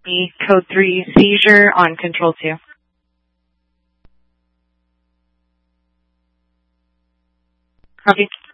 me code 3 seizure on control 2. Copy.